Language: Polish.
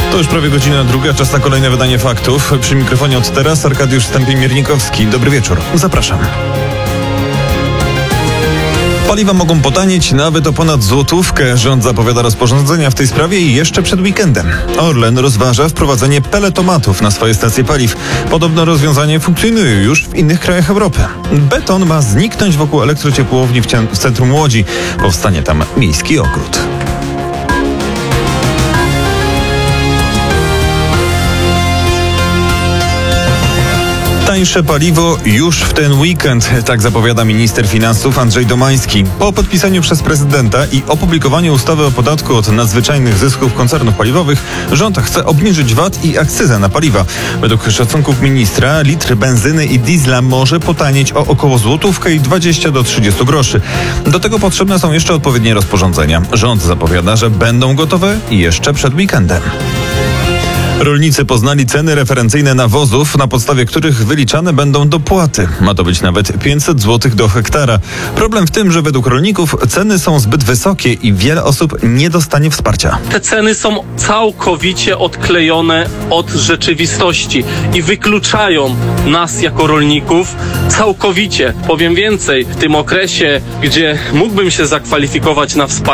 To już prawie godzina druga, czas na kolejne wydanie faktów. Przy mikrofonie od teraz Arkadiusz Stępień-Miernikowski. Dobry wieczór, zapraszam. Paliwa mogą potanieć nawet o ponad złotówkę. Rząd zapowiada rozporządzenia w tej sprawie i jeszcze przed weekendem. Orlen rozważa wprowadzenie peletomatów na swoje stacje paliw. Podobno rozwiązanie funkcjonuje już w innych krajach Europy. Beton ma zniknąć wokół elektrociepłowni w centrum Łodzi. Powstanie tam miejski ogród. Tańsze paliwo już w ten weekend, tak zapowiada minister finansów Andrzej Domański. Po podpisaniu przez prezydenta i opublikowaniu ustawy o podatku od nadzwyczajnych zysków koncernów paliwowych, rząd chce obniżyć VAT i akcyzę na paliwa. Według szacunków ministra litr benzyny i diesla może potanieć o około złotówkę i 20 do 30 groszy. Do tego potrzebne są jeszcze odpowiednie rozporządzenia. Rząd zapowiada, że będą gotowe jeszcze przed weekendem. Rolnicy poznali ceny referencyjne nawozów, na podstawie których wyliczane będą dopłaty. Ma to być nawet 500 zł do hektara. Problem w tym, że według rolników ceny są zbyt wysokie i wiele osób nie dostanie wsparcia. Te ceny są całkowicie odklejone od rzeczywistości i wykluczają nas jako rolników całkowicie. Powiem więcej, w tym okresie, gdzie mógłbym się zakwalifikować na wsparcie,